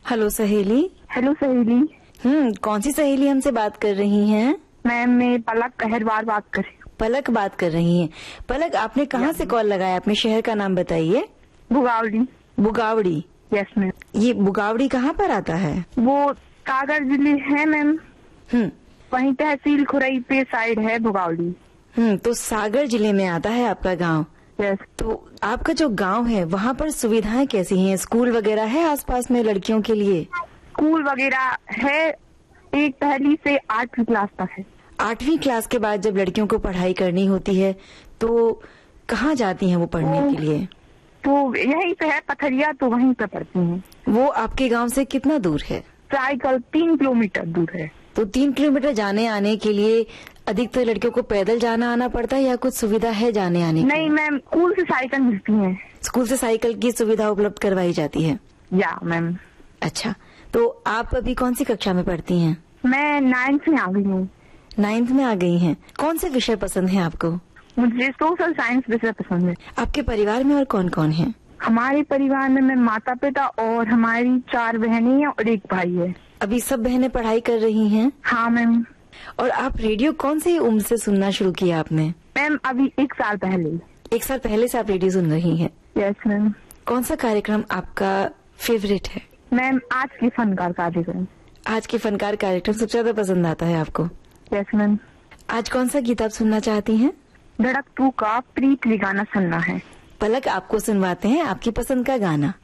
Hello सहेली। Hello सहेली। कौन सी सहेली हमसे बात कर रही हैं? मैम मैं पलक अहरवार बात कर रही हूँ। पलक बात कर रही हैं। पलक, आपने कहाँ से कॉल लगाया? अपने शहर का नाम बताइए। बुगावड़ी। बुगावड़ी? Yes ma'am. ये बुगावड़ी कहाँ पर आता है? वो सागर जिले है मैम। वहीं तहसील खुरई पे साइड है बुगावड़ी। तो सागर जिले में आता है आपका गांव? यस। तो आपका जो गांव है वहाँ पर सुविधाएं कैसी हैं? स्कूल वगैरह है आसपास में लड़कियों के लिए? स्कूल वगैरह है, एक पहली से 8वीं क्लास तक है। 8वीं क्लास के बाद जब लड़कियों को पढ़ाई करनी होती है तो कहाँ जाती हैं वो पढ़ने के लिए? तो यहीं पे है पथरिया, तो वहीं पे पढ़ती हैं। वो आपके गांव से कितना दूर है? साइकिल 3 किलोमीटर दूर है। तो 3 किलोमीटर जाने आने के लिए अधिकतर लड़कियों को पैदल जाना आना पड़ता है या कुछ सुविधा है जाने आने की? नहीं मैम, स्कूल से साइकिल मिलती है। स्कूल से साइकिल की सुविधा उपलब्ध करवाई जाती है? या मैम। अच्छा, तो आप अभी कौन सी कक्षा में पढ़ती हैं? मैं 9th में आ गई हूँ। 9th में आ गई हैं। कौन से विषय पसंद है आपको? मुझे सोशल साइंस विषय पसंद है। आपके परिवार में और कौन कौन है? हमारे परिवार में मैं माता पिता और हमारी 4 बहनें हैं और 1 भाई है। अभी सब बहनें पढ़ाई कर रही हैं? हाँ मैम। और आप रेडियो कौन सी उम्र से सुनना शुरू किया आपने? मैम अभी 1 साल पहले। 1 साल पहले से आप रेडियो सुन रही हैं? Yes ma'am. कौन सा कार्यक्रम आपका फेवरेट है? मैम आज के फनकार कार्यक्रम। आज के फनकार कार्यक्रम सबसे ज्यादा पसंद आता है आपको? Yes ma'am. आज कौन सा गीत आप सुनना चाहती हैं? धड़क 2 का प्रीत गाना सुनना है। पलक आपको सुनवाते हैं आपकी पसंद का गाना।